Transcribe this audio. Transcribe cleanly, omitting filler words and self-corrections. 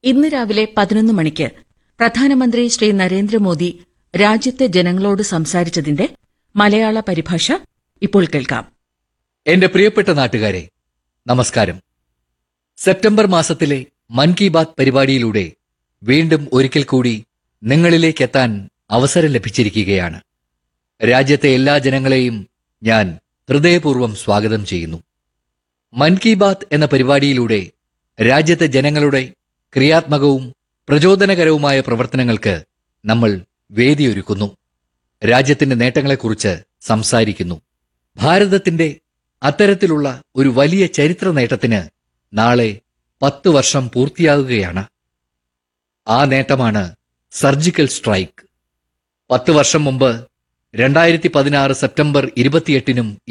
ഇന്ന് രാവിലെ 11 മണിക്ക് പ്രധാനമന്ത്രി ശ്രീ നരേന്ദ്രമോദി രാജ്യത്തെ ജനങ്ങളോട് സംസാരിച്ചതിന്റെ മലയാള പരിഭാഷ ഇപ്പോൾ കേൾക്കാം. എന്റെ പ്രിയപ്പെട്ട നാട്ടുകാരെ, നമസ്കാരം. സെപ്റ്റംബർ മാസത്തിലെ മൻ കി ബാത്ത് പരിപാടിയിലൂടെ വീണ്ടും ഒരിക്കൽ കൂടി നിങ്ങളിലേക്ക് എത്താൻ അവസരം ലഭിച്ചിരിക്കുകയാണ്. രാജ്യത്തെ എല്ലാ ജനങ്ങളെയും ഞാൻ ഹൃദയപൂർവ്വം സ്വാഗതം ചെയ്യുന്നു. മൻ കി ബാത്ത് എന്ന പരിപാടിയിലൂടെ രാജ്യത്തെ ജനങ്ങളുടെ ക്രിയാത്മകവും പ്രചോദനകരവുമായ പ്രവർത്തനങ്ങൾക്ക് നമ്മൾ വേദിയൊരുക്കുന്നു. രാജ്യത്തിന്റെ നേട്ടങ്ങളെക്കുറിച്ച് സംസാരിക്കുന്നു. ഭാരതത്തിന്റെ അത്തരത്തിലുള്ള ഒരു വലിയ ചരിത്ര നേട്ടത്തിന് നാളെ 10 വർഷം പൂർത്തിയാകുകയാണ്. ആ നേട്ടമാണ് സർജിക്കൽ സ്ട്രൈക്ക്. 10 വർഷം മുമ്പ് 2016 സെപ്റ്റംബർ 28-നും